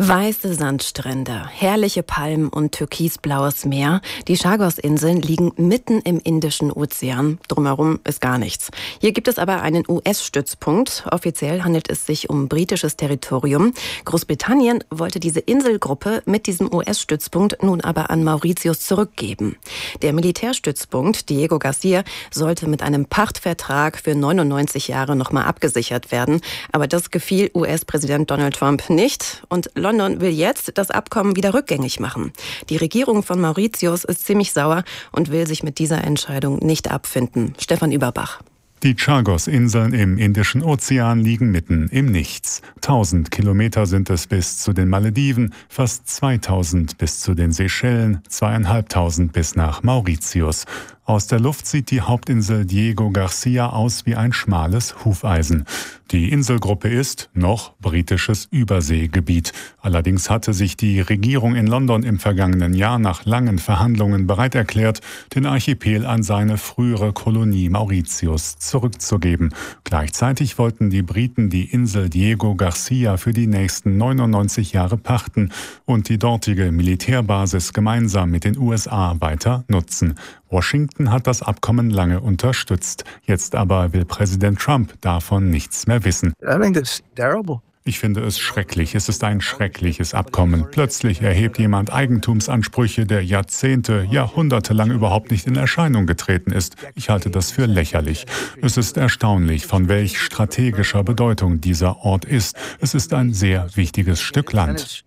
Weiße Sandstrände, herrliche Palmen und türkisblaues Meer. Die Chagos-Inseln liegen mitten im Indischen Ozean. Drumherum ist gar nichts. Hier gibt es aber einen US-Stützpunkt. Offiziell handelt es sich um britisches Territorium. Großbritannien wollte diese Inselgruppe mit diesem US-Stützpunkt nun aber an Mauritius zurückgeben. Der Militärstützpunkt Diego Garcia sollte mit einem Pachtvertrag für 99 Jahre nochmal abgesichert werden. Aber das gefiel US-Präsident Donald Trump nicht. Und London will jetzt das Abkommen wieder rückgängig machen. Die Regierung von Mauritius ist ziemlich sauer und will sich mit dieser Entscheidung nicht abfinden. Stefan Überbach. Die Chagos-Inseln im Indischen Ozean liegen mitten im Nichts. 1000 Kilometer sind es bis zu den Malediven, fast 2000 bis zu den Seychellen, 2500 bis nach Mauritius. Aus der Luft sieht die Hauptinsel Diego Garcia aus wie ein schmales Hufeisen. Die Inselgruppe ist noch britisches Überseegebiet. Allerdings hatte sich die Regierung in London im vergangenen Jahr nach langen Verhandlungen bereit erklärt, den Archipel an seine frühere Kolonie Mauritius zurückzugeben. Gleichzeitig wollten die Briten die Insel Diego Garcia für die nächsten 99 Jahre pachten und die dortige Militärbasis gemeinsam mit den USA weiter nutzen. Washington hat das Abkommen lange unterstützt. Jetzt aber will Präsident Trump davon nichts mehr wissen. Ich finde es schrecklich. Es ist ein schreckliches Abkommen. Plötzlich erhebt jemand Eigentumsansprüche, der Jahrzehnte, Jahrhunderte lang überhaupt nicht in Erscheinung getreten ist. Ich halte das für lächerlich. Es ist erstaunlich, von welch strategischer Bedeutung dieser Ort ist. Es ist ein sehr wichtiges Stück Land.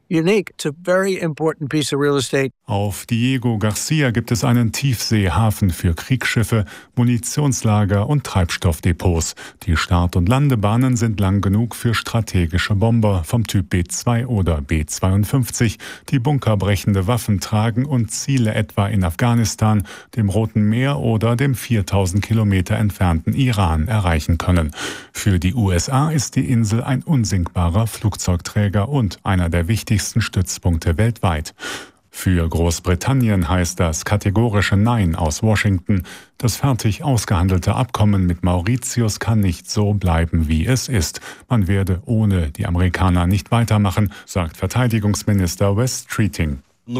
Auf Diego Garcia gibt es einen Tiefseehafen für Kriegsschiffe, Munitionslager und Treibstoffdepots. Die Start- und Landebahnen sind lang genug für strategische Bomber vom Typ B-2 oder B-52, die bunkerbrechende Waffen tragen und Ziele etwa in Afghanistan, dem Roten Meer oder dem 4000 Kilometer entfernten Iran erreichen können. Für die USA ist die Insel ein unsinkbarer Flugzeugträger und einer der wichtigsten Stützpunkte weltweit. Für Großbritannien heißt das kategorische Nein aus Washington. Das fertig ausgehandelte Abkommen mit Mauritius kann nicht so bleiben, wie es ist. Man werde ohne die Amerikaner nicht weitermachen, sagt Verteidigungsminister Wes Streeting.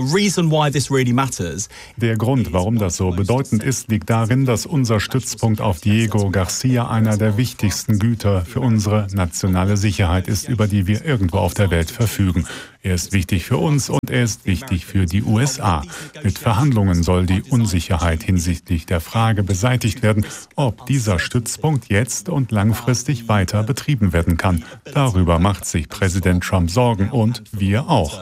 Der Grund, warum das so bedeutend ist, liegt darin, dass unser Stützpunkt auf Diego Garcia einer der wichtigsten Güter für unsere nationale Sicherheit ist, über die wir irgendwo auf der Welt verfügen. Er ist wichtig für uns und er ist wichtig für die USA. Mit Verhandlungen soll die Unsicherheit hinsichtlich der Frage beseitigt werden, ob dieser Stützpunkt jetzt und langfristig weiter betrieben werden kann. Darüber macht sich Präsident Trump Sorgen und wir auch.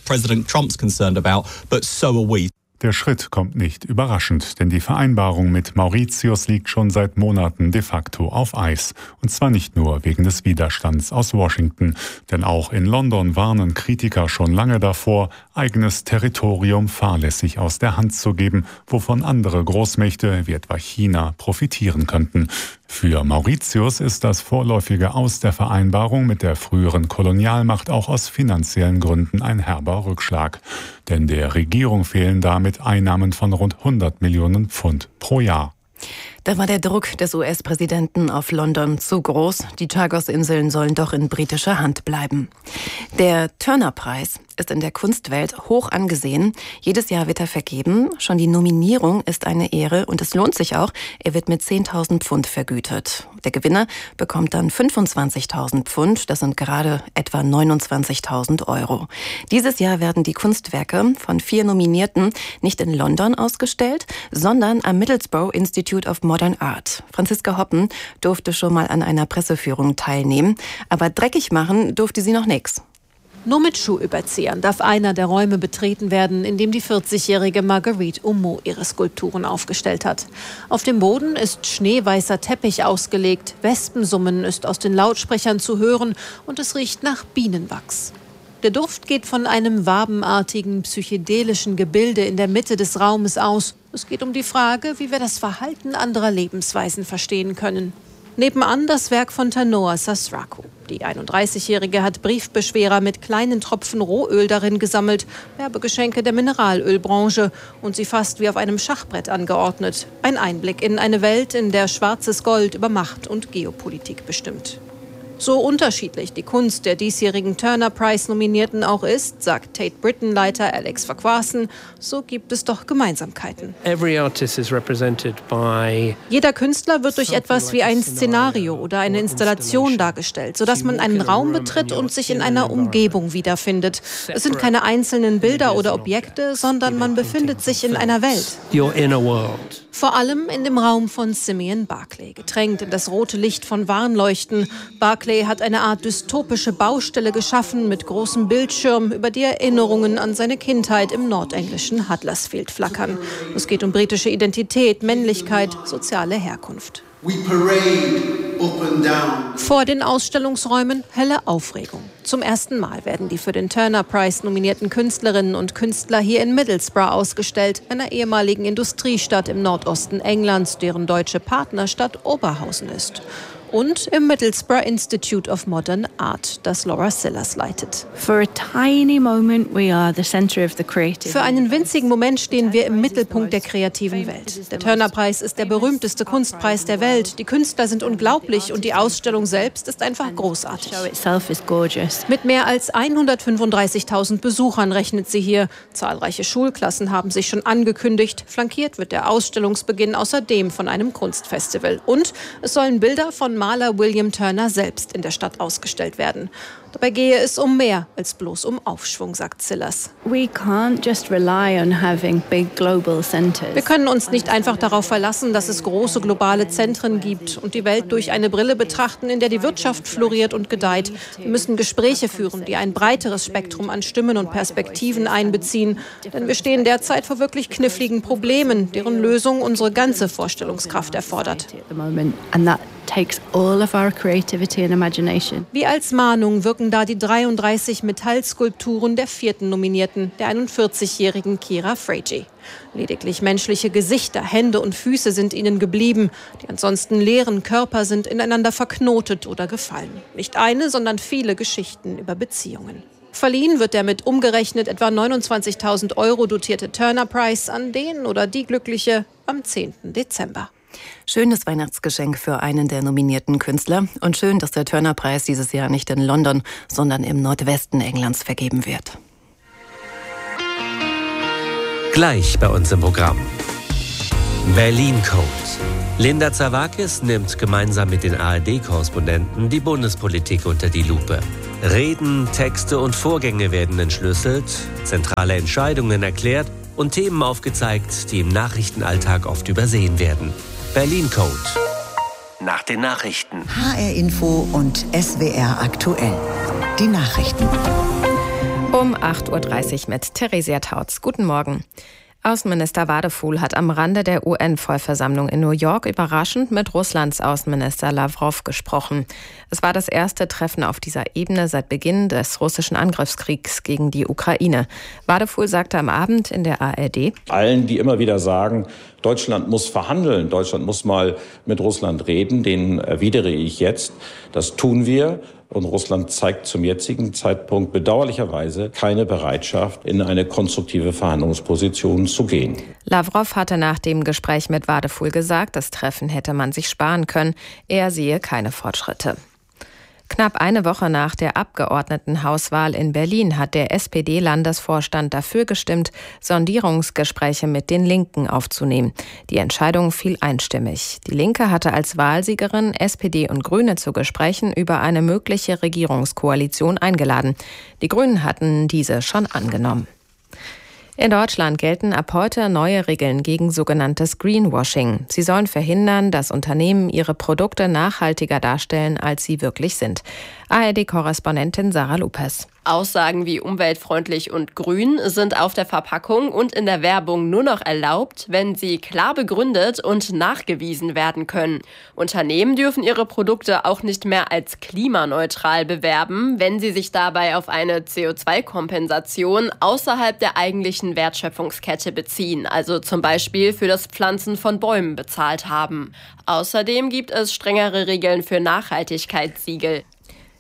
Der Schritt kommt nicht überraschend, denn die Vereinbarung mit Mauritius liegt schon seit Monaten de facto auf Eis. Und zwar nicht nur wegen des Widerstands aus Washington, denn auch in London warnen Kritiker schon lange davor, eigenes Territorium fahrlässig aus der Hand zu geben, wovon andere Großmächte wie etwa China profitieren könnten. Für Mauritius ist das vorläufige Aus der Vereinbarung mit der früheren Kolonialmacht auch aus finanziellen Gründen ein herber Rückschlag. Denn der Regierung fehlen damit Einnahmen von rund 100 Millionen Pfund pro Jahr. Da war der Druck des US-Präsidenten auf London zu groß. Die Chagos-Inseln sollen doch in britischer Hand bleiben. Der Turner-Preis ist in der Kunstwelt hoch angesehen. Jedes Jahr wird er vergeben. Schon die Nominierung ist eine Ehre und es lohnt sich auch. Er wird mit 10.000 Pfund vergütet. Der Gewinner bekommt dann 25.000 Pfund. Das sind gerade etwa 29.000 Euro. Dieses Jahr werden die Kunstwerke von 4 Nominierten nicht in London ausgestellt, sondern am Middlesbrough Institute of Modern Art. Franziska Hoppen durfte schon mal an einer Presseführung teilnehmen, aber dreckig machen durfte sie noch nichts. Nur mit Schuhüberziehern darf einer der Räume betreten werden, in dem die 40-jährige Marguerite Oumo ihre Skulpturen aufgestellt hat. Auf dem Boden ist schneeweißer Teppich ausgelegt, Wespensummen ist aus den Lautsprechern zu hören und es riecht nach Bienenwachs. Der Duft geht von einem wabenartigen, psychedelischen Gebilde in der Mitte des Raumes aus. Es geht um die Frage, wie wir das Verhalten anderer Lebensweisen verstehen können. Nebenan das Werk von Tanoa Sasrako. Die 31-Jährige hat Briefbeschwerer mit kleinen Tropfen Rohöl darin gesammelt, Werbegeschenke der Mineralölbranche und sie fast wie auf einem Schachbrett angeordnet. Ein Einblick in eine Welt, in der schwarzes Gold über Macht und Geopolitik bestimmt. So unterschiedlich die Kunst der diesjährigen Turner-Prize-Nominierten auch ist, sagt Tate Britain-Leiter Alex Farquharson, so gibt es doch Gemeinsamkeiten. Jeder Künstler wird durch etwas wie ein Szenario oder eine Installation dargestellt, sodass man einen Raum betritt und sich in einer Umgebung wiederfindet. Es sind keine einzelnen Bilder oder Objekte, sondern man befindet sich in einer Welt. Vor allem in dem Raum von Simeon Barclay, getränkt in das rote Licht von Warnleuchten. Barclay hat eine Art dystopische Baustelle geschaffen mit großem Bildschirm, über die Erinnerungen an seine Kindheit im nordenglischen Huddersfield flackern. Es geht um britische Identität, Männlichkeit, soziale Herkunft. Vor den Ausstellungsräumen helle Aufregung. Zum ersten Mal werden die für den Turner Prize nominierten Künstlerinnen und Künstler hier in Middlesbrough ausgestellt, einer ehemaligen Industriestadt im Nordosten Englands, deren deutsche Partnerstadt Oberhausen ist. Und im Middlesbrough Institute of Modern Art, das Laura Sillars leitet. Für einen winzigen Moment stehen wir im Mittelpunkt der kreativen Welt. Der Turner-Preis ist der berühmteste Kunstpreis der Welt. Die Künstler sind unglaublich und die Ausstellung selbst ist einfach großartig. Mit mehr als 135.000 Besuchern rechnet sie hier. Zahlreiche Schulklassen haben sich schon angekündigt. Flankiert wird der Ausstellungsbeginn außerdem von einem Kunstfestival. Und es sollen Bilder von Maler William Turner selbst in der Stadt ausgestellt werden. Dabei gehe es um mehr als bloß um Aufschwung, sagt Sillars. Wir können uns nicht einfach darauf verlassen, dass es große globale Zentren gibt und die Welt durch eine Brille betrachten, in der die Wirtschaft floriert und gedeiht. Wir müssen Gespräche führen, die ein breiteres Spektrum an Stimmen und Perspektiven einbeziehen. Denn wir stehen derzeit vor wirklich kniffligen Problemen, deren Lösung unsere ganze Vorstellungskraft erfordert. Wie als Mahnung wirken da die 33 Metallskulpturen der 4. Nominierten, der 41-jährigen Kira Frege. Lediglich menschliche Gesichter, Hände und Füße sind ihnen geblieben. Die ansonsten leeren Körper sind ineinander verknotet oder gefallen. Nicht eine, sondern viele Geschichten über Beziehungen. Verliehen wird der mit umgerechnet etwa 29.000 € dotierte Turner Prize an den oder die Glückliche am 10. Dezember. Schönes Weihnachtsgeschenk für einen der nominierten Künstler. Und schön, dass der Turner-Preis dieses Jahr nicht in London, sondern im Nordwesten Englands vergeben wird. Gleich bei uns im Programm. Berlin Code. Linda Zerwakis nimmt gemeinsam mit den ARD-Korrespondenten die Bundespolitik unter die Lupe. Reden, Texte und Vorgänge werden entschlüsselt, zentrale Entscheidungen erklärt und Themen aufgezeigt, die im Nachrichtenalltag oft übersehen werden. Berlin Code. Nach den Nachrichten. HR Info und SWR aktuell. Die Nachrichten. Um 8.30 Uhr mit Theresia Tautz. Guten Morgen. Außenminister Wadefuhl hat am Rande der UN-Vollversammlung in New York überraschend mit Russlands Außenminister Lavrov gesprochen. Es war das erste Treffen auf dieser Ebene seit Beginn des russischen Angriffskriegs gegen die Ukraine. Wadefuhl sagte am Abend in der ARD: Allen, die immer wieder sagen, Deutschland muss verhandeln, Deutschland muss mal mit Russland reden, denen erwidere ich jetzt, das tun wir. Und Russland zeigt zum jetzigen Zeitpunkt bedauerlicherweise keine Bereitschaft, in eine konstruktive Verhandlungsposition zu gehen. Lavrov hatte nach dem Gespräch mit Wadefuhl gesagt, das Treffen hätte man sich sparen können. Er sehe keine Fortschritte. Knapp eine Woche nach der Abgeordnetenhauswahl in Berlin hat der SPD-Landesvorstand dafür gestimmt, Sondierungsgespräche mit den Linken aufzunehmen. Die Entscheidung fiel einstimmig. Die Linke hatte als Wahlsiegerin SPD und Grüne zu Gesprächen über eine mögliche Regierungskoalition eingeladen. Die Grünen hatten diese schon angenommen. In Deutschland gelten ab heute neue Regeln gegen sogenanntes Greenwashing. Sie sollen verhindern, dass Unternehmen ihre Produkte nachhaltiger darstellen, als sie wirklich sind. ARD-Korrespondentin Sarah Lopez. Aussagen wie umweltfreundlich und grün sind auf der Verpackung und in der Werbung nur noch erlaubt, wenn sie klar begründet und nachgewiesen werden können. Unternehmen dürfen ihre Produkte auch nicht mehr als klimaneutral bewerben, wenn sie sich dabei auf eine CO2-Kompensation außerhalb der eigentlichen Wertschöpfungskette beziehen, also zum Beispiel für das Pflanzen von Bäumen bezahlt haben. Außerdem gibt es strengere Regeln für Nachhaltigkeitssiegel.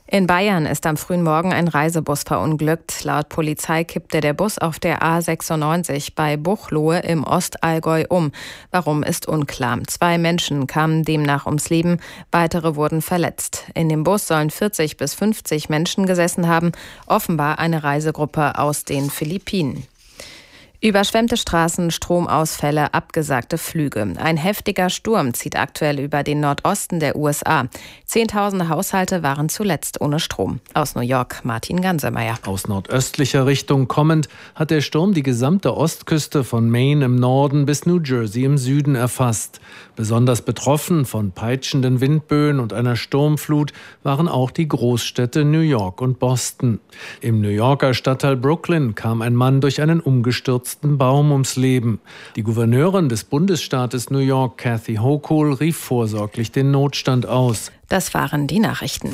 In Bayern ist am frühen Morgen ein Reisebus verunglückt. Laut Polizei kippte der Bus auf der A96 bei Buchloe im Ostallgäu um. Warum ist unklar. 2 Menschen kamen demnach ums Leben, weitere wurden verletzt. In dem Bus sollen 40 bis 50 Menschen gesessen haben, offenbar eine Reisegruppe aus den Philippinen. Überschwemmte Straßen, Stromausfälle, abgesagte Flüge. Ein heftiger Sturm zieht aktuell über den Nordosten der USA. Zehntausende Haushalte waren zuletzt ohne Strom. Aus New York, Martin Gansemeyer. Aus nordöstlicher Richtung kommend hat der Sturm die gesamte Ostküste von Maine im Norden bis New Jersey im Süden erfasst. Besonders betroffen von peitschenden Windböen und einer Sturmflut waren auch die Großstädte New York und Boston. Im New Yorker Stadtteil Brooklyn kam ein Mann durch einen umgestürzten Baum ums Leben. Die Gouverneurin des Bundesstaates New York, Kathy Hochul, rief vorsorglich den Notstand aus. Das waren die Nachrichten.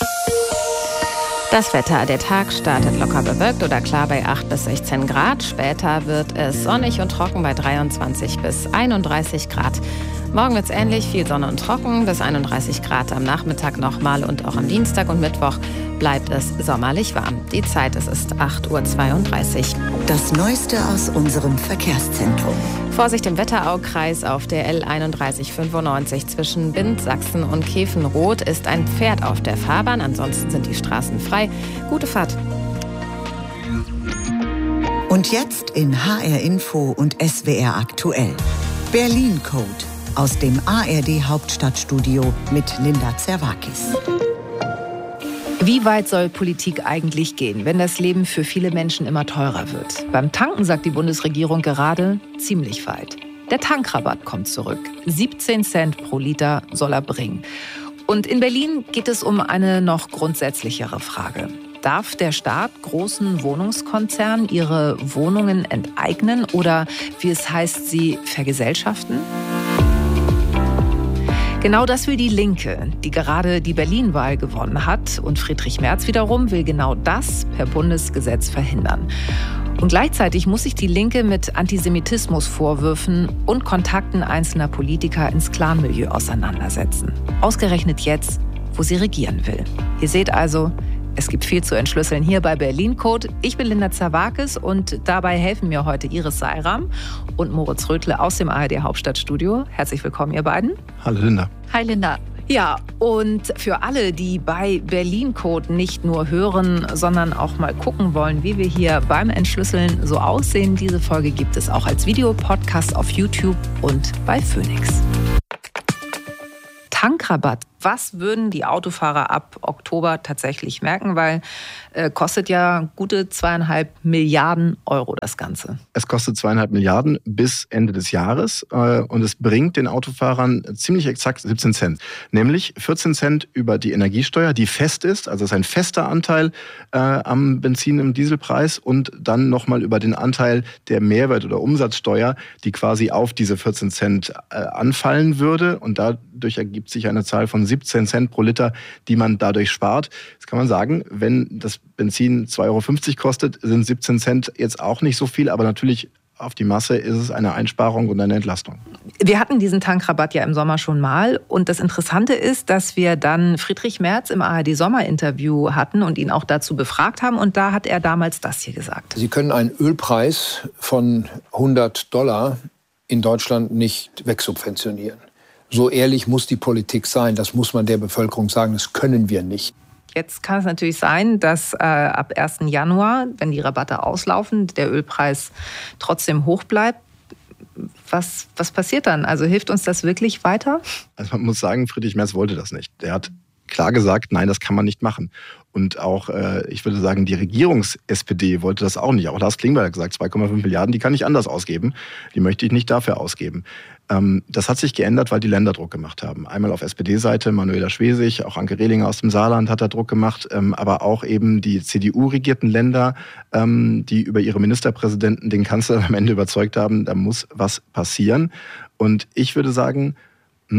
Das Wetter. Der Tag startet locker bewölkt oder klar bei 8 bis 16 Grad. Später wird es sonnig und trocken bei 23 bis 31 Grad. Morgen wird es ähnlich, viel Sonne und trocken, bis 31 Grad am Nachmittag nochmal und auch am Dienstag und Mittwoch bleibt es sommerlich warm. Die Zeit, es ist 8:32 Uhr. Das Neueste aus unserem Verkehrszentrum. Vorsicht im Wetteraukreis auf der L3195 zwischen Binz, Sachsen und Kefenrot ist ein Pferd auf der Fahrbahn. Ansonsten sind die Straßen frei. Gute Fahrt. Und jetzt in HR Info und SWR aktuell. Berlin Code aus dem ARD Hauptstadtstudio mit Linda Zerwakis. Wie weit soll Politik eigentlich gehen, wenn das Leben für viele Menschen immer teurer wird? Beim Tanken sagt die Bundesregierung gerade ziemlich weit. Der Tankrabatt kommt zurück. 17 Cent pro Liter soll er bringen. Und in Berlin geht es um eine noch grundsätzlichere Frage. Darf der Staat großen Wohnungskonzernen ihre Wohnungen enteignen oder, wie es heißt, sie vergesellschaften? Genau das will die Linke, die gerade die Berlin-Wahl gewonnen hat. Und Friedrich Merz wiederum will genau das per Bundesgesetz verhindern. Und gleichzeitig muss sich die Linke mit Antisemitismusvorwürfen und Kontakten einzelner Politiker ins Clanmilieu auseinandersetzen. Ausgerechnet jetzt, wo sie regieren will. Ihr seht also, es gibt viel zu entschlüsseln hier bei Berlin Code. Ich bin Linda Zerwakis und dabei helfen mir heute Iris Seiram und Moritz Rötle aus dem ARD Hauptstadtstudio. Herzlich willkommen, ihr beiden. Hallo Linda. Hi Linda. Ja, und für alle, die bei Berlin Code nicht nur hören, sondern auch mal gucken wollen, wie wir hier beim Entschlüsseln so aussehen, diese Folge gibt es auch als Videopodcast auf YouTube und bei Phoenix. Tankrabatt. Was würden die Autofahrer ab Oktober tatsächlich merken? Weil kostet ja gute 2,5 Milliarden Euro das Ganze. Es kostet 2,5 Milliarden bis Ende des Jahres und es bringt den Autofahrern ziemlich exakt 17 Cent. Nämlich 14 Cent über die Energiesteuer, die fest ist, also es ist ein fester Anteil am Benzin- und Dieselpreis und dann nochmal über den Anteil der Mehrwert- oder Umsatzsteuer, die quasi auf diese 14 Cent anfallen würde und dadurch ergibt sich eine Zahl von 17 Cent pro Liter, die man dadurch spart. Jetzt kann man sagen, wenn das Benzin 2,50 Euro kostet, sind 17 Cent jetzt auch nicht so viel, aber natürlich auf die Masse ist es eine Einsparung und eine Entlastung. Wir hatten diesen Tankrabatt ja im Sommer schon mal und das Interessante ist, dass wir dann Friedrich Merz im ARD-Sommerinterview hatten und ihn auch dazu befragt haben und da hat er damals das hier gesagt. Sie können einen Ölpreis von $100 in Deutschland nicht wegsubventionieren. So ehrlich muss die Politik sein, das muss man der Bevölkerung sagen, das können wir nicht. Jetzt kann es natürlich sein, dass ab 1. Januar, wenn die Rabatte auslaufen, der Ölpreis trotzdem hoch bleibt. Was passiert dann? Also hilft uns das wirklich weiter? Also man muss sagen, Friedrich Merz wollte das nicht. Der hat klar gesagt, nein, das kann man nicht machen. Und auch, ich würde sagen, die Regierungs-SPD wollte das auch nicht. Auch Lars Klingbeil hat gesagt, 2,5 Milliarden, die kann ich anders ausgeben. Die möchte ich nicht dafür ausgeben. Das hat sich geändert, weil die Länder Druck gemacht haben. Einmal auf SPD-Seite, Manuela Schwesig, auch Anke Rehlinger aus dem Saarland hat da Druck gemacht, aber auch eben die CDU-regierten Länder, die über ihre Ministerpräsidenten den Kanzler am Ende überzeugt haben, da muss was passieren. Und ich würde sagen,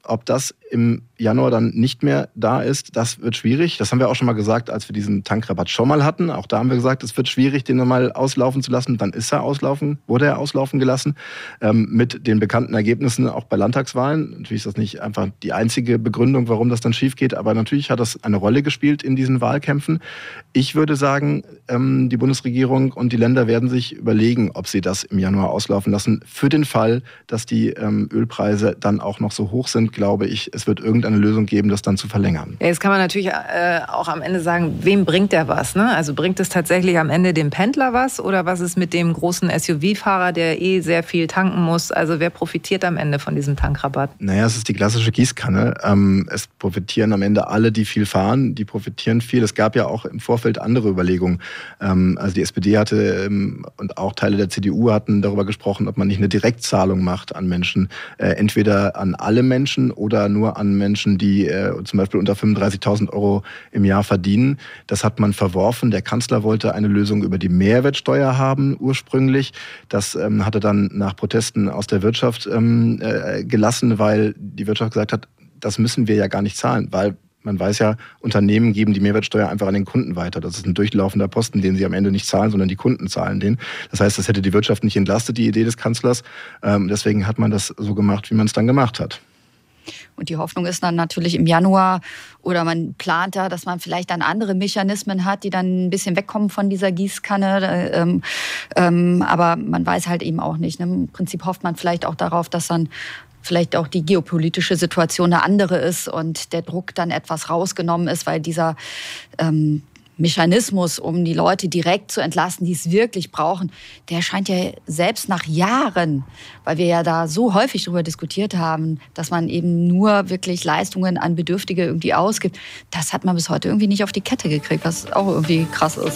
Ob das im Januar dann nicht mehr da ist, das wird schwierig. Das haben wir auch schon mal gesagt, als wir diesen Tankrabatt schon mal hatten. Auch da haben wir gesagt, es wird schwierig, den nochmal auslaufen zu lassen. Dann wurde er auslaufen gelassen. Mit den bekannten Ergebnissen auch bei Landtagswahlen. Natürlich ist das nicht einfach die einzige Begründung, warum das dann schief geht. Aber natürlich hat das eine Rolle gespielt in diesen Wahlkämpfen. Ich würde sagen, die Bundesregierung und die Länder werden sich überlegen, ob sie das im Januar auslaufen lassen. Für den Fall, dass die Ölpreise dann auch noch so hoch sind, glaube ich, es wird irgendeine Lösung geben, das dann zu verlängern. Ja, jetzt kann man natürlich auch am Ende sagen, wem bringt der was? Ne? Also bringt es tatsächlich am Ende dem Pendler was? Oder was ist mit dem großen SUV-Fahrer, der sehr viel tanken muss? Also wer profitiert am Ende von diesem Tankrabatt? Naja, es ist die klassische Gießkanne. Es profitieren am Ende alle, die viel fahren. Die profitieren viel. Es gab ja auch im Vorfeld andere Überlegungen. Also die SPD hatte und auch Teile der CDU hatten darüber gesprochen, ob man nicht eine Direktzahlung macht an Menschen. Entweder an alle Menschen oder nur an Menschen, die zum Beispiel unter 35.000 € im Jahr verdienen. Das hat man verworfen. Der Kanzler wollte eine Lösung über die Mehrwertsteuer haben ursprünglich. Das hat er dann nach Protesten aus der Wirtschaft gelassen, weil die Wirtschaft gesagt hat, das müssen wir ja gar nicht zahlen, weil man weiß ja, Unternehmen geben die Mehrwertsteuer einfach an den Kunden weiter. Das ist ein durchlaufender Posten, den sie am Ende nicht zahlen, sondern die Kunden zahlen den. Das heißt, das hätte die Wirtschaft nicht entlastet, die Idee des Kanzlers. Deswegen hat man das so gemacht, wie man es dann gemacht hat. Und die Hoffnung ist dann natürlich im Januar oder man plant da, dass man vielleicht dann andere Mechanismen hat, die dann ein bisschen wegkommen von dieser Gießkanne. Aber man weiß halt eben auch nicht. Im Prinzip hofft man vielleicht auch darauf, dass dann vielleicht auch die geopolitische Situation eine andere ist und der Druck dann etwas rausgenommen ist, weil dieser Mechanismus, um die Leute direkt zu entlasten, die es wirklich brauchen, der scheint ja selbst nach Jahren, weil wir ja da so häufig darüber diskutiert haben, dass man eben nur wirklich Leistungen an Bedürftige irgendwie ausgibt, das hat man bis heute irgendwie nicht auf die Kette gekriegt, was auch irgendwie krass ist.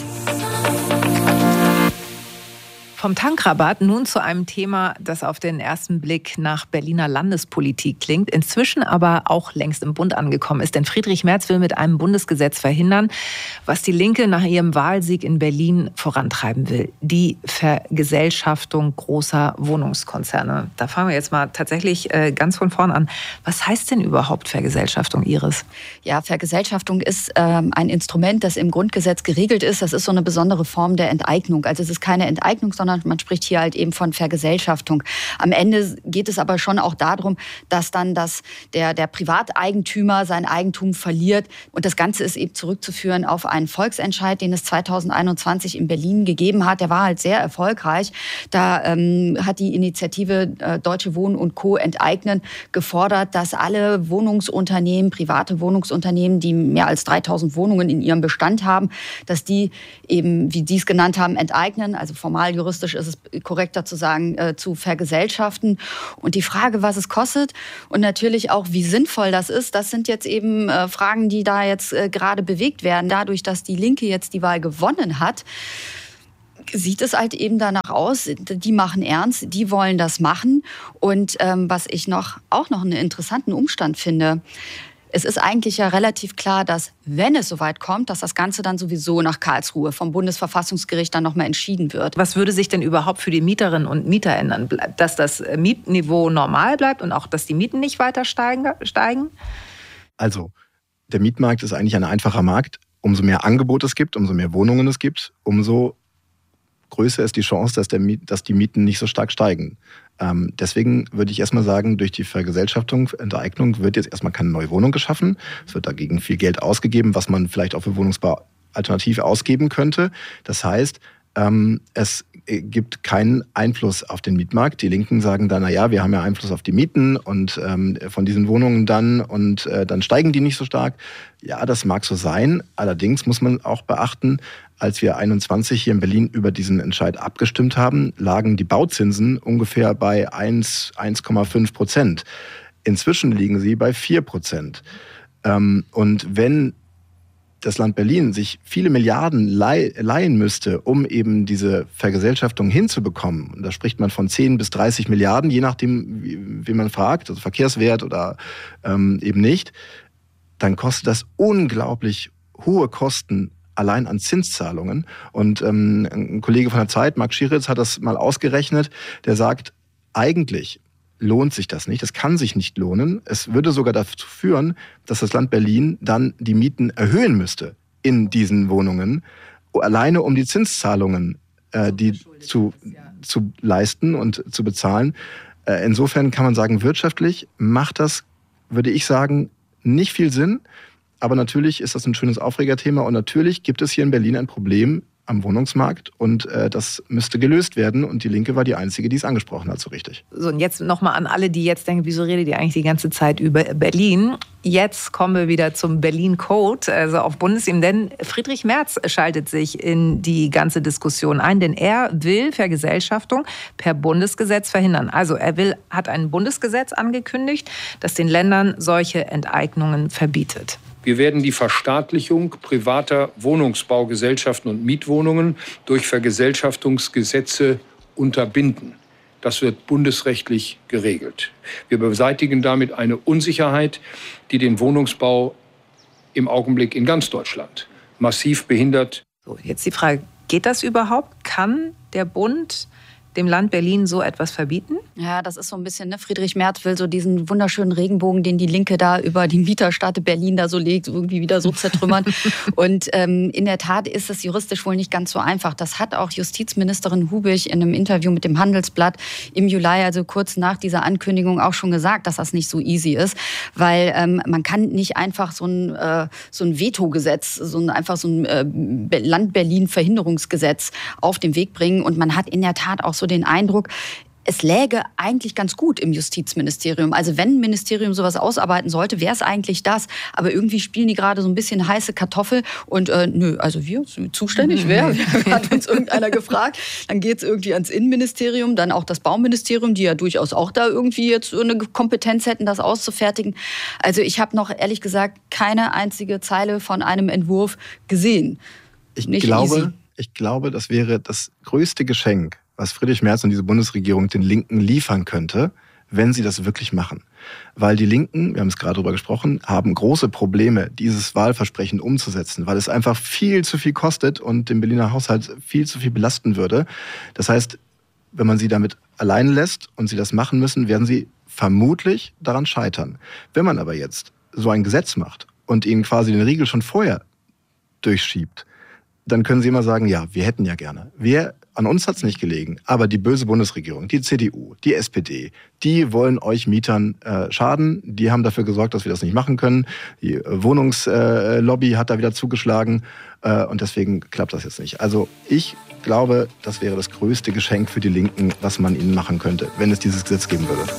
Vom Tankrabatt nun zu einem Thema, das auf den ersten Blick nach Berliner Landespolitik klingt, inzwischen aber auch längst im Bund angekommen ist. Denn Friedrich Merz will mit einem Bundesgesetz verhindern, was die Linke nach ihrem Wahlsieg in Berlin vorantreiben will. Die Vergesellschaftung großer Wohnungskonzerne. Da fangen wir jetzt mal tatsächlich ganz von vorn an. Was heißt denn überhaupt Vergesellschaftung, Iris? Ja, Vergesellschaftung ist ein Instrument, das im Grundgesetz geregelt ist. Das ist so eine besondere Form der Enteignung. Also es ist keine Enteignung, sondern man spricht hier halt eben von Vergesellschaftung. Am Ende geht es aber schon auch darum, dass dann der Privateigentümer sein Eigentum verliert. Und das Ganze ist eben zurückzuführen auf einen Volksentscheid, den es 2021 in Berlin gegeben hat. Der war halt sehr erfolgreich. Da hat die Initiative Deutsche Wohnen und Co. enteignen gefordert, dass alle Wohnungsunternehmen, private Wohnungsunternehmen, die mehr als 3.000 Wohnungen in ihrem Bestand haben, dass die eben, wie die es genannt haben, enteignen, also formal juristisch ist es korrekter zu sagen, zu vergesellschaften. Und die Frage, was es kostet und natürlich auch, wie sinnvoll das ist, das sind jetzt eben Fragen, die da jetzt gerade bewegt werden. Dadurch, dass die Linke jetzt die Wahl gewonnen hat, sieht es halt eben danach aus, die machen ernst, die wollen das machen. Und was ich auch noch einen interessanten Umstand finde, es ist eigentlich ja relativ klar, dass, wenn es soweit kommt, dass das Ganze dann sowieso nach Karlsruhe vom Bundesverfassungsgericht dann nochmal entschieden wird. Was würde sich denn überhaupt für die Mieterinnen und Mieter ändern? Dass das Mietniveau normal bleibt und auch, dass die Mieten nicht weiter steigen? Also, der Mietmarkt ist eigentlich ein einfacher Markt. Umso mehr Angebot es gibt, umso mehr Wohnungen es gibt, umso größer ist die Chance, dass die Mieten nicht so stark steigen. Deswegen würde ich erstmal sagen, durch die Vergesellschaftung, Enteignung wird jetzt erstmal keine neue Wohnung geschaffen. Es wird dagegen viel Geld ausgegeben, was man vielleicht auch für Wohnungsbau alternativ ausgeben könnte. Das heißt, es gibt keinen Einfluss auf den Mietmarkt. Die Linken sagen dann, naja, wir haben ja Einfluss auf die Mieten und von diesen Wohnungen dann und dann steigen die nicht so stark. Ja, das mag so sein. Allerdings muss man auch beachten, als wir 21 hier in Berlin über diesen Entscheid abgestimmt haben, lagen die Bauzinsen ungefähr bei 1,5%. Inzwischen liegen sie bei 4%. Und wenn das Land Berlin sich viele Milliarden leihen müsste, um eben diese Vergesellschaftung hinzubekommen, und da spricht man von 10 bis 30 Milliarden, je nachdem, wie man fragt, also Verkehrswert oder eben nicht, dann kostet das unglaublich hohe Kosten allein an Zinszahlungen. Und ein Kollege von der Zeit, Marc Schieritz, hat das mal ausgerechnet, der sagt, eigentlich lohnt sich das nicht. Das kann sich nicht lohnen. Es würde sogar dazu führen, dass das Land Berlin dann die Mieten erhöhen müsste in diesen Wohnungen, alleine um die Zinszahlungen die zu leisten und zu bezahlen. Insofern kann man sagen, wirtschaftlich macht das, würde ich sagen, nicht viel Sinn. Aber natürlich ist das ein schönes Aufregerthema und natürlich gibt es hier in Berlin ein Problem am Wohnungsmarkt und das müsste gelöst werden und die Linke war die Einzige, die es angesprochen hat, so richtig. So, und jetzt nochmal an alle, die jetzt denken, wieso redet ihr eigentlich die ganze Zeit über Berlin? Jetzt kommen wir wieder zum Berlin-Code, also auf Bundesebene, denn Friedrich Merz schaltet sich in die ganze Diskussion ein, denn er will Vergesellschaftung per Bundesgesetz verhindern. Also er hat ein Bundesgesetz angekündigt, das den Ländern solche Enteignungen verbietet. Wir werden die Verstaatlichung privater Wohnungsbaugesellschaften und Mietwohnungen durch Vergesellschaftungsgesetze unterbinden. Das wird bundesrechtlich geregelt. Wir beseitigen damit eine Unsicherheit, die den Wohnungsbau im Augenblick in ganz Deutschland massiv behindert. So, jetzt die Frage, geht das überhaupt? Kann der Bund dem Land Berlin so etwas verbieten? Ja, das ist so ein bisschen, ne? Friedrich Merz will so diesen wunderschönen Regenbogen, den die Linke da über die Mieterstadt Berlin da so legt, irgendwie wieder so zertrümmern. Und in der Tat ist es juristisch wohl nicht ganz so einfach. Das hat auch Justizministerin Hubig in einem Interview mit dem Handelsblatt im Juli, also kurz nach dieser Ankündigung, auch schon gesagt, dass das nicht so easy ist, weil man kann nicht einfach so ein Vetogesetz, einfach so ein Land Berlin Verhinderungsgesetz auf den Weg bringen. Und man hat in der Tat auch so den Eindruck, es läge eigentlich ganz gut im Justizministerium. Also wenn ein Ministerium sowas ausarbeiten sollte, wäre es eigentlich das. Aber irgendwie spielen die gerade so ein bisschen heiße Kartoffel. Und also wir sind zuständig. Wer hat uns irgendeiner gefragt? Dann geht es irgendwie ans Innenministerium, dann auch das Bauministerium, die ja durchaus auch da irgendwie jetzt so eine Kompetenz hätten, das auszufertigen. Also ich habe noch ehrlich gesagt keine einzige Zeile von einem Entwurf gesehen. Ich glaube, das wäre das größte Geschenk, was Friedrich Merz und diese Bundesregierung den Linken liefern könnte, wenn sie das wirklich machen. Weil die Linken, wir haben es gerade darüber gesprochen, haben große Probleme, dieses Wahlversprechen umzusetzen, weil es einfach viel zu viel kostet und den Berliner Haushalt viel zu viel belasten würde. Das heißt, wenn man sie damit allein lässt und sie das machen müssen, werden sie vermutlich daran scheitern. Wenn man aber jetzt so ein Gesetz macht und ihnen quasi den Riegel schon vorher durchschiebt, dann können sie immer sagen, ja, wir hätten ja gerne. An uns hat es nicht gelegen, aber die böse Bundesregierung, die CDU, die SPD, die wollen euch Mietern schaden. Die haben dafür gesorgt, dass wir das nicht machen können. Die Wohnungslobby hat da wieder zugeschlagen und deswegen klappt das jetzt nicht. Also ich glaube, das wäre das größte Geschenk für die Linken, was man ihnen machen könnte, wenn es dieses Gesetz geben würde.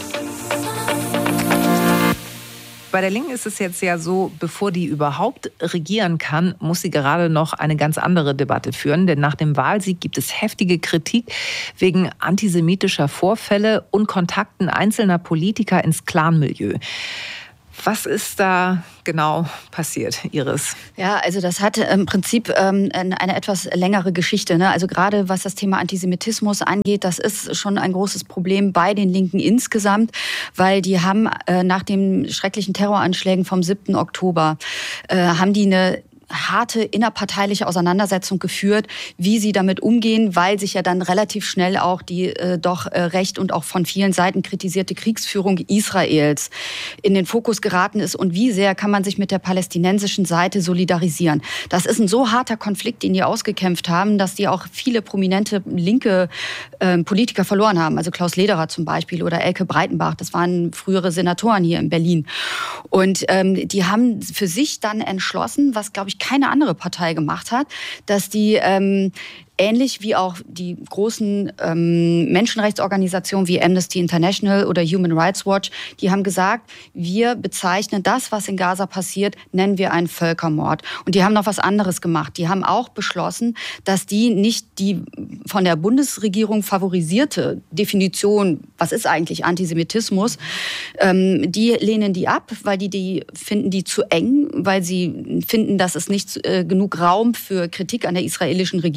Bei der Linken ist es jetzt ja so, bevor die überhaupt regieren kann, muss sie gerade noch eine ganz andere Debatte führen. Denn nach dem Wahlsieg gibt es heftige Kritik wegen antisemitischer Vorfälle und Kontakten einzelner Politiker ins Clanmilieu. Was ist da genau passiert, Iris? Ja, also das hat im Prinzip eine etwas längere Geschichte, ne? Also gerade was das Thema Antisemitismus angeht, das ist schon ein großes Problem bei den Linken insgesamt, weil die haben nach den schrecklichen Terroranschlägen vom 7. Oktober haben die eine harte innerparteiliche Auseinandersetzung geführt, wie sie damit umgehen, weil sich ja dann relativ schnell auch die doch recht und auch von vielen Seiten kritisierte Kriegsführung Israels in den Fokus geraten ist und wie sehr kann man sich mit der palästinensischen Seite solidarisieren. Das ist ein so harter Konflikt, den die ausgekämpft haben, dass die auch viele prominente linke Politiker verloren haben. Also Klaus Lederer zum Beispiel oder Elke Breitenbach, das waren frühere Senatoren hier in Berlin. Und die haben für sich dann entschlossen, was glaube ich keine andere Partei gemacht hat, dass die ähnlich wie auch die großen Menschenrechtsorganisationen wie Amnesty International oder Human Rights Watch, die haben gesagt, wir bezeichnen das, was in Gaza passiert, nennen wir einen Völkermord. Und die haben noch was anderes gemacht. Die haben auch beschlossen, dass die nicht die von der Bundesregierung favorisierte Definition, was ist eigentlich Antisemitismus, die lehnen die ab, weil die finden die zu eng, weil sie finden, dass es nicht genug Raum für Kritik an der israelischen Regierung lässt.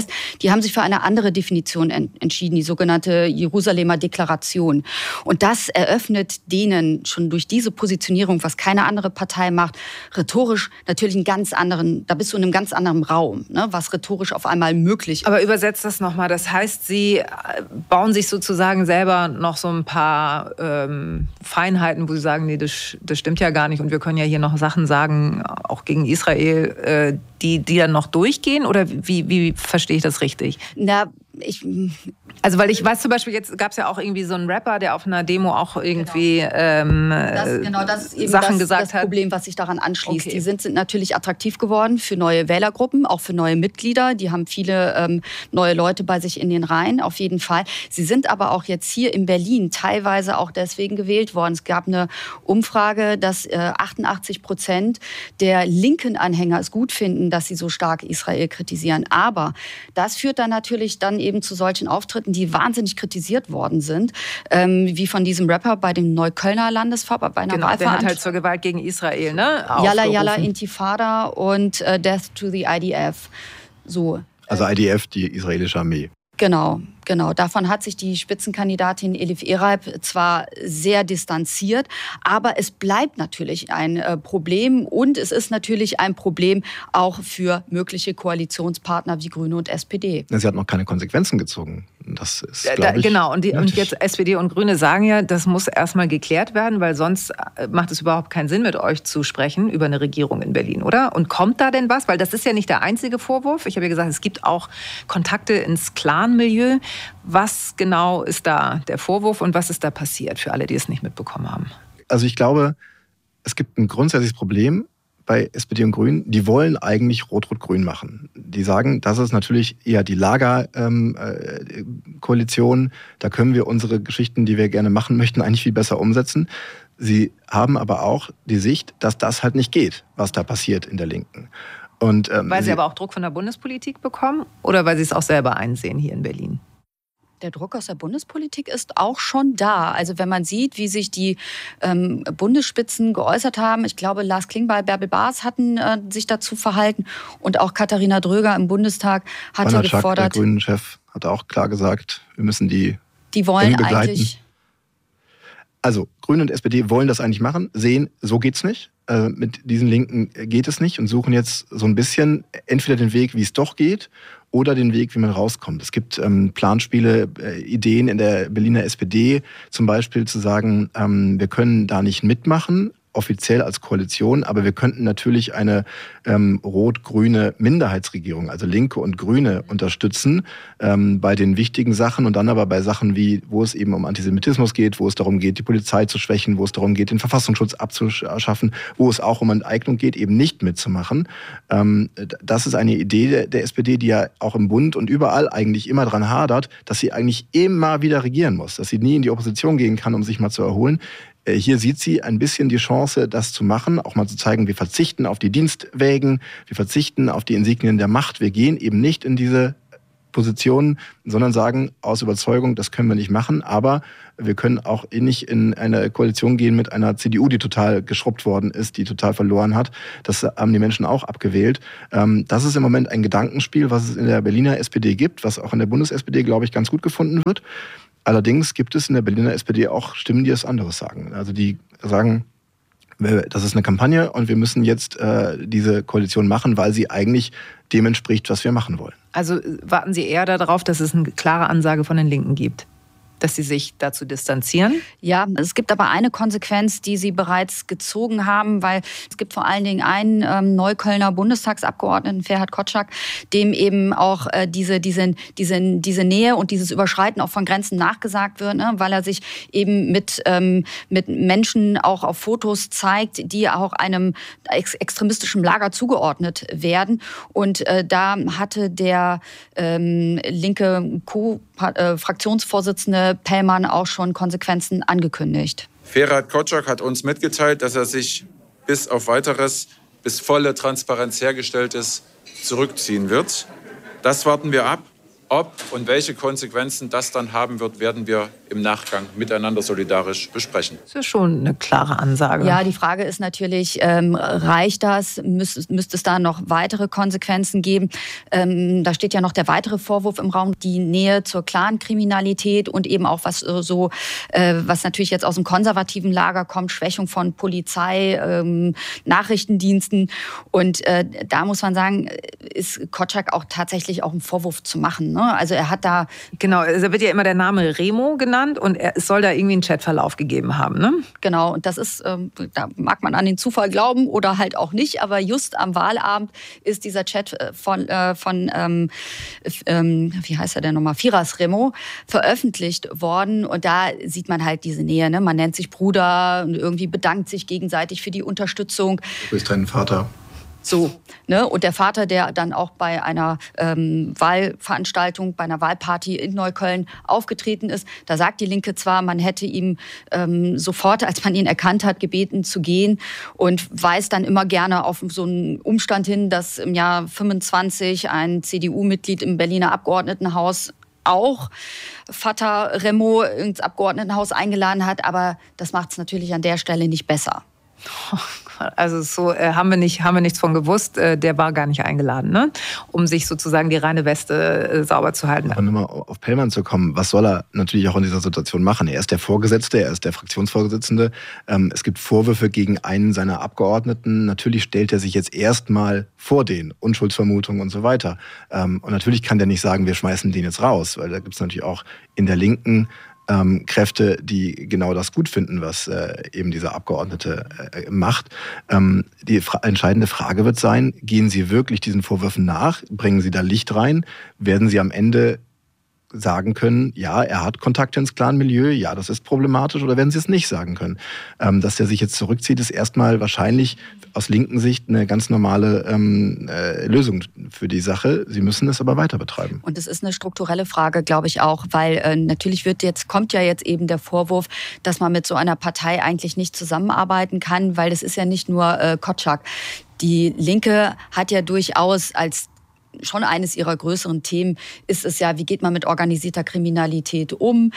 heißt, die haben sich für eine andere Definition entschieden, die sogenannte Jerusalemer Deklaration. Und das eröffnet denen schon durch diese Positionierung, was keine andere Partei macht, rhetorisch natürlich einen ganz anderen, da bist du in einem ganz anderen Raum, ne, was rhetorisch auf einmal möglich ist. Aber übersetzt das nochmal, das heißt, Sie bauen sich sozusagen selber noch so ein paar Feinheiten, wo Sie sagen, nee, das stimmt ja gar nicht und wir können ja hier noch Sachen sagen, auch gegen Israel, die dann noch durchgehen? Oder wie verstehe ich das richtig? Weil ich weiß zum Beispiel, jetzt gab es ja auch irgendwie so einen Rapper, der auf einer Demo auch irgendwie das ist eben Sachen gesagt hat. Das Problem, was sich daran anschließt. Okay. Die sind natürlich attraktiv geworden für neue Wählergruppen, auch für neue Mitglieder. Die haben viele neue Leute bei sich in den Reihen, auf jeden Fall. Sie sind aber auch jetzt hier in Berlin teilweise auch deswegen gewählt worden. Es gab eine Umfrage, dass 88% der linken Anhänger es gut finden, dass sie so stark Israel kritisieren. Aber das führt dann natürlich eben zu solchen Auftritten, die wahnsinnig kritisiert worden sind, wie von diesem Rapper bei dem Neuköllner Landesverband bei einer Wahlveranstaltung. Der hat halt zur Gewalt gegen Israel, ne? Yalla Yalla Intifada und Death to the IDF. So. Also IDF, die israelische Armee. Genau. Davon hat sich die Spitzenkandidatin Elif Ereib zwar sehr distanziert, aber es bleibt natürlich ein Problem und es ist natürlich ein Problem auch für mögliche Koalitionspartner wie Grüne und SPD. Sie hat noch keine Konsequenzen gezogen. Das ist, glaube ich, genau, und jetzt SPD und Grüne sagen ja, das muss erstmal geklärt werden, weil sonst macht es überhaupt keinen Sinn, mit euch zu sprechen über eine Regierung in Berlin, oder? Und kommt da denn was? Weil das ist ja nicht der einzige Vorwurf. Ich habe ja gesagt, es gibt auch Kontakte ins Clan-Milieu. Was genau ist da der Vorwurf und was ist da passiert für alle, die es nicht mitbekommen haben? Also ich glaube, es gibt ein grundsätzliches Problem bei SPD und Grünen. Die wollen eigentlich Rot-Rot-Grün machen. Die sagen, das ist natürlich eher die Lagerkoalition. Da können wir unsere Geschichten, die wir gerne machen möchten, eigentlich viel besser umsetzen. Sie haben aber auch die Sicht, dass das halt nicht geht, was da passiert in der Linken. Und, weil Sie aber auch Druck von der Bundespolitik bekommen oder weil Sie es auch selber einsehen hier in Berlin? Der Druck aus der Bundespolitik ist auch schon da. Also wenn man sieht, wie sich die Bundesspitzen geäußert haben, ich glaube, Lars Klingbeil, Bärbel Baas hatten sich dazu verhalten und auch Katharina Dröger im Bundestag hatte gefordert. Der Grünen-Chef hat auch klar gesagt, wir müssen die wollen begleiten. eigentlich. Also Grüne und SPD wollen das eigentlich machen, sehen, so geht's nicht. Mit diesen Linken geht es nicht und suchen jetzt so ein bisschen entweder den Weg, wie es doch geht, oder den Weg, wie man rauskommt. Es gibt Planspiele, Ideen in der Berliner SPD, zum Beispiel zu sagen, wir können da nicht mitmachen, offiziell als Koalition, aber wir könnten natürlich eine rot-grüne Minderheitsregierung, also Linke und Grüne, unterstützen bei den wichtigen Sachen und dann aber bei Sachen wie, wo es eben um Antisemitismus geht, wo es darum geht, die Polizei zu schwächen, wo es darum geht, den Verfassungsschutz abzuschaffen, wo es auch um Enteignung geht, eben nicht mitzumachen. Das ist eine Idee der SPD, die ja auch im Bund und überall eigentlich immer dran hadert, dass sie eigentlich immer wieder regieren muss, dass sie nie in die Opposition gehen kann, um sich mal zu erholen. Hier sieht sie ein bisschen die Chance, das zu machen, auch mal zu zeigen, wir verzichten auf die Dienstwägen, wir verzichten auf die Insignien der Macht, wir gehen eben nicht in diese Positionen, sondern sagen aus Überzeugung, das können wir nicht machen, aber wir können auch nicht in eine Koalition gehen mit einer CDU, die total geschrubbt worden ist, die total verloren hat. Das haben die Menschen auch abgewählt. Das ist im Moment ein Gedankenspiel, was es in der Berliner SPD gibt, was auch in der Bundes-SPD, glaube ich, ganz gut gefunden wird. Allerdings gibt es in der Berliner SPD auch Stimmen, die das anderes sagen. Also die sagen, das ist eine Kampagne und wir müssen jetzt diese Koalition machen, weil sie eigentlich dem entspricht, was wir machen wollen. Also warten Sie eher darauf, dass es eine klare Ansage von den Linken gibt, dass sie sich dazu distanzieren? Ja, es gibt aber eine Konsequenz, die sie bereits gezogen haben, weil es gibt vor allen Dingen einen Neuköllner Bundestagsabgeordneten, Ferhat Kotschak, dem eben auch diese Nähe und dieses Überschreiten auch von Grenzen nachgesagt wird, ne, weil er sich eben mit Menschen auch auf Fotos zeigt, die auch einem extremistischen Lager zugeordnet werden. Und da hatte der linke Fraktionsvorsitzende Pellmann auch schon Konsequenzen angekündigt. Ferhat Kotschak hat uns mitgeteilt, dass er sich bis auf Weiteres, bis volle Transparenz hergestellt ist, zurückziehen wird. Das warten wir ab. Ob und welche Konsequenzen das dann haben wird, werden wir im Nachgang miteinander solidarisch besprechen. Das ist schon eine klare Ansage. Ja, die Frage ist natürlich, reicht das? Müsste es da noch weitere Konsequenzen geben? Da steht ja noch der weitere Vorwurf im Raum, die Nähe zur Clankriminalität und eben auch was natürlich jetzt aus dem konservativen Lager kommt, Schwächung von Polizei, Nachrichtendiensten. Und da muss man sagen, ist Kotschak auch tatsächlich auch ein Vorwurf zu machen. Ne? Also er hat da... Genau, da wird ja immer der Name Remo genannt und es soll da irgendwie einen Chatverlauf gegeben haben. Ne? Genau, und das ist, da mag man an den Zufall glauben oder halt auch nicht, aber just am Wahlabend ist dieser Chat von wie heißt er denn nochmal, Firas Remo, veröffentlicht worden und da sieht man halt diese Nähe. Ne? Man nennt sich Bruder und irgendwie bedankt sich gegenseitig für die Unterstützung. Du bist dein Vater. So, ne? Und der Vater, der dann auch bei einer Wahlveranstaltung, bei einer Wahlparty in Neukölln aufgetreten ist, da sagt die Linke zwar, man hätte ihm sofort, als man ihn erkannt hat, gebeten zu gehen und weist dann immer gerne auf so einen Umstand hin, dass im Jahr 25 ein CDU-Mitglied im Berliner Abgeordnetenhaus auch Vater Remo ins Abgeordnetenhaus eingeladen hat, aber das macht es natürlich an der Stelle nicht besser. Also so haben wir nichts von gewusst. Der war gar nicht eingeladen, ne? Um sich sozusagen die reine Weste sauber zu halten. Und nochmal auf Pellmann zu kommen, was soll er natürlich auch in dieser Situation machen? Er ist der Vorgesetzte, er ist der Fraktionsvorsitzende. Es gibt Vorwürfe gegen einen seiner Abgeordneten. Natürlich stellt er sich jetzt erstmal vor den Unschuldsvermutungen und so weiter. Und natürlich kann der nicht sagen, wir schmeißen den jetzt raus, weil da gibt es natürlich auch in der Linken Kräfte, die genau das gut finden, was eben dieser Abgeordnete macht. Die entscheidende Frage wird sein, gehen Sie wirklich diesen Vorwürfen nach? Bringen Sie da Licht rein? Werden Sie am Ende sagen können, ja, er hat Kontakte ins Clan-Milieu, ja, das ist problematisch, oder werden Sie es nicht sagen können? Dass er sich jetzt zurückzieht, ist erstmal wahrscheinlich aus linken Sicht eine ganz normale Lösung für die Sache. Sie müssen es aber weiter betreiben. Und es ist eine strukturelle Frage, glaube ich auch, weil natürlich kommt ja jetzt eben der Vorwurf, dass man mit so einer Partei eigentlich nicht zusammenarbeiten kann, weil das ist ja nicht nur Kotschak. Die Linke hat ja durchaus als schon eines ihrer größeren Themen ist es ja, wie geht man mit organisierter Kriminalität um?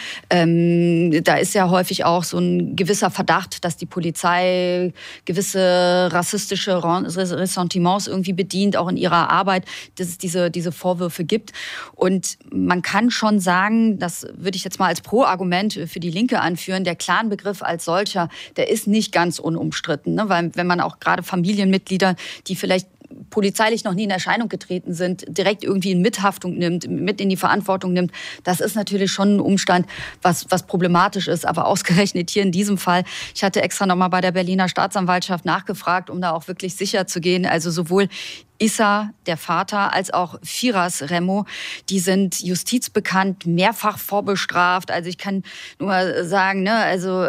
Da ist ja häufig auch so ein gewisser Verdacht, dass die Polizei gewisse rassistische Ressentiments irgendwie bedient, auch in ihrer Arbeit, dass es diese Vorwürfe gibt. Und man kann schon sagen, das würde ich jetzt mal als Pro-Argument für die Linke anführen, der Clan-Begriff als solcher, der ist nicht ganz unumstritten, ne? Weil wenn man auch gerade Familienmitglieder, die vielleicht polizeilich noch nie in Erscheinung getreten sind, direkt irgendwie in Mithaftung nimmt, mit in die Verantwortung nimmt, das ist natürlich schon ein Umstand, was problematisch ist. Aber ausgerechnet hier in diesem Fall, ich hatte extra nochmal bei der Berliner Staatsanwaltschaft nachgefragt, um da auch wirklich sicher zu gehen. Also sowohl Issa, der Vater, als auch Firas Remo, die sind justizbekannt, mehrfach vorbestraft. Also ich kann nur mal sagen, ne, also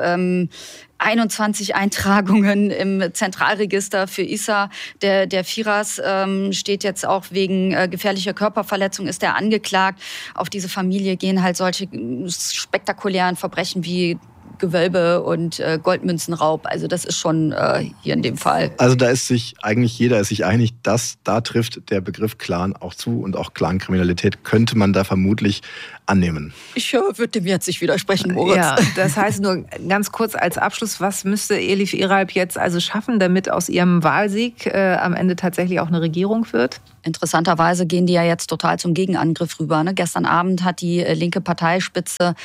21 Eintragungen im Zentralregister für Issa. Der Firas steht jetzt auch wegen gefährlicher Körperverletzung, ist er angeklagt. Auf diese Familie gehen halt solche spektakulären Verbrechen wie Gewölbe und Goldmünzenraub. Also das ist schon hier in dem Fall. Also da ist sich eigentlich jeder einig, dass da trifft der Begriff Clan auch zu und auch Clankriminalität könnte man da vermutlich annehmen. Ich würde dem jetzt nicht widersprechen, Moritz. Ja, das heißt nur ganz kurz als Abschluss, was müsste Elif Iralp jetzt also schaffen, damit aus ihrem Wahlsieg am Ende tatsächlich auch eine Regierung wird? Interessanterweise gehen die ja jetzt total zum Gegenangriff rüber. Ne? Gestern Abend hat die linke Parteispitze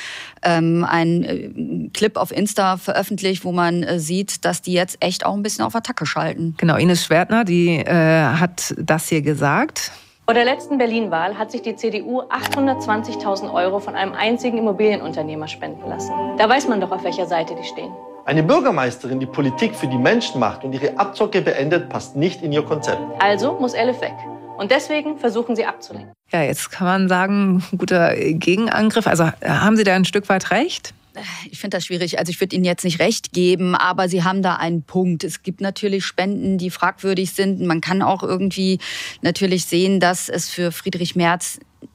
einen Clip auf Insta veröffentlicht, wo man sieht, dass die jetzt echt auch ein bisschen auf Attacke schalten. Genau, Ines Schwertner, die hat das hier gesagt. Vor der letzten Berlin-Wahl hat sich die CDU 820.000 € von einem einzigen Immobilienunternehmer spenden lassen. Da weiß man doch, auf welcher Seite die stehen. Eine Bürgermeisterin, die Politik für die Menschen macht und ihre Abzocke beendet, passt nicht in ihr Konzept. Also muss Elif weg. Und deswegen versuchen sie abzulenken. Ja, jetzt kann man sagen, guter Gegenangriff. Also haben Sie da ein Stück weit recht? Ich finde das schwierig. Also ich würde Ihnen jetzt nicht recht geben, aber Sie haben da einen Punkt. Es gibt natürlich Spenden, die fragwürdig sind. Man kann auch irgendwie natürlich sehen, dass es für Friedrich Merz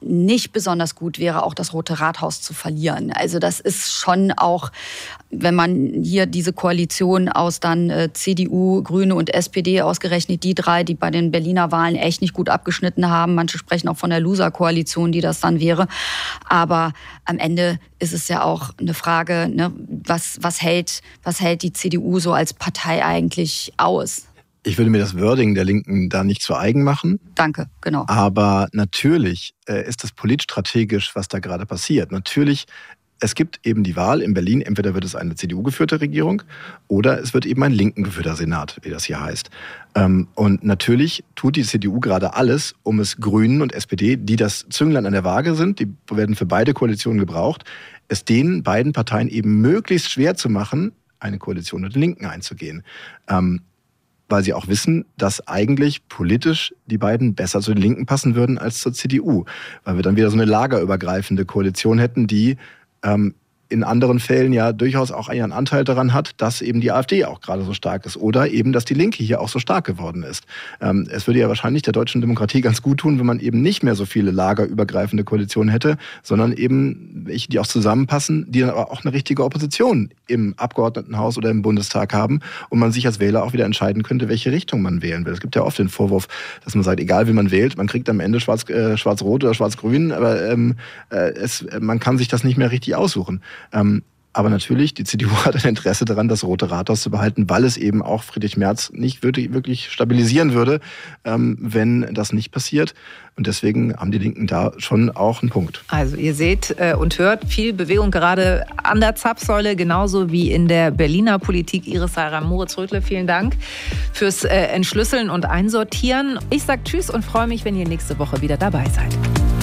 nicht besonders gut wäre, auch das Rote Rathaus zu verlieren. Also das ist schon auch, wenn man hier diese Koalition aus dann CDU, Grüne und SPD, ausgerechnet die drei, die bei den Berliner Wahlen echt nicht gut abgeschnitten haben. Manche sprechen auch von der Loser-Koalition, die das dann wäre. Aber am Ende ist es ja auch eine Frage, ne, was hält die CDU so als Partei eigentlich aus? Ich würde mir das Wording der Linken da nicht zu eigen machen. Danke, genau. Aber natürlich ist das politstrategisch, was da gerade passiert. Natürlich, es gibt eben die Wahl in Berlin, entweder wird es eine CDU-geführte Regierung oder es wird eben ein linken-geführter Senat, wie das hier heißt. Und natürlich tut die CDU gerade alles, um es Grünen und SPD, die das Zünglein an der Waage sind, die werden für beide Koalitionen gebraucht, es den beiden Parteien eben möglichst schwer zu machen, eine Koalition mit den Linken einzugehen. Weil sie auch wissen, dass eigentlich politisch die beiden besser zu den Linken passen würden als zur CDU. Weil wir dann wieder so eine lagerübergreifende Koalition hätten, die in anderen Fällen ja durchaus auch einen Anteil daran hat, dass eben die AfD auch gerade so stark ist oder eben, dass die Linke hier auch so stark geworden ist. Es würde ja wahrscheinlich der deutschen Demokratie ganz gut tun, wenn man eben nicht mehr so viele lagerübergreifende Koalitionen hätte, sondern eben welche, die auch zusammenpassen, die dann aber auch eine richtige Opposition im Abgeordnetenhaus oder im Bundestag haben und man sich als Wähler auch wieder entscheiden könnte, welche Richtung man wählen will. Es gibt ja oft den Vorwurf, dass man sagt, egal wie man wählt, man kriegt am Ende schwarz-rot oder schwarz-grün, aber man kann sich das nicht mehr richtig aussuchen. Aber natürlich, die CDU hat ein Interesse daran, das Rote Rathaus zu behalten, weil es eben auch Friedrich Merz nicht wirklich stabilisieren würde, wenn das nicht passiert. Und deswegen haben die Linken da schon auch einen Punkt. Also ihr seht und hört viel Bewegung gerade an der Zapfsäule, genauso wie in der Berliner Politik. Iris Moritz-Rödle, vielen Dank fürs Entschlüsseln und Einsortieren. Ich sage Tschüss und freue mich, wenn ihr nächste Woche wieder dabei seid.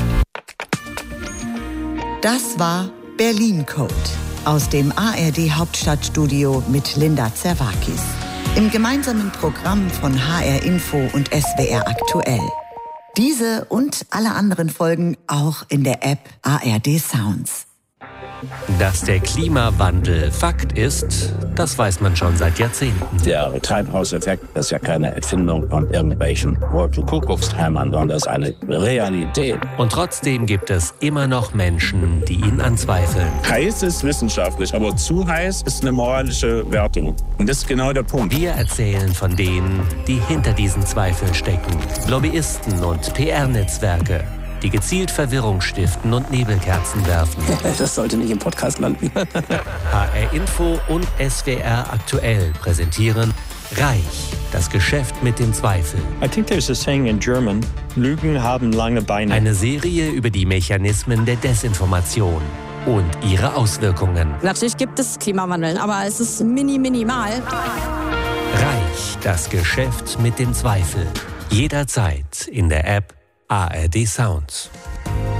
Das war Berlin Code aus dem ARD Hauptstadtstudio mit Linda Zerwakis. Im gemeinsamen Programm von HR Info und SWR Aktuell. Diese und alle anderen Folgen auch in der App ARD Sounds. Dass der Klimawandel Fakt ist, das weiß man schon seit Jahrzehnten. Der Treibhauseffekt ist ja keine Erfindung von irgendwelchen Wolkenkuckuckshämmern, sondern das ist eine Realität. Und trotzdem gibt es immer noch Menschen, die ihn anzweifeln. Heiß ist wissenschaftlich, aber zu heiß ist eine moralische Wertung. Und das ist genau der Punkt. Wir erzählen von denen, die hinter diesen Zweifeln stecken. Lobbyisten und PR-Netzwerke, die gezielt Verwirrung stiften und Nebelkerzen werfen. Das sollte nicht im Podcast landen. HR Info und SWR Aktuell präsentieren Reich, das Geschäft mit den Zweifeln. I think there's a saying in German, Lügen haben lange Beine. Eine Serie über die Mechanismen der Desinformation und ihre Auswirkungen. Natürlich gibt es Klimawandel, aber es ist minimal. Reich, das Geschäft mit den Zweifeln. Jederzeit in der App ARD Sounds.